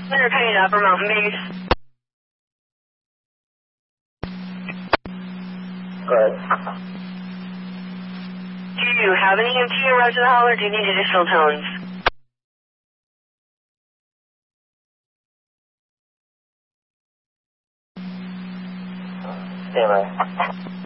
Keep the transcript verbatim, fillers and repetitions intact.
Underpaid Upper Mountain Base. Good. Do you have any E M T arrived to the hall, or do you need additional tones? Stand by.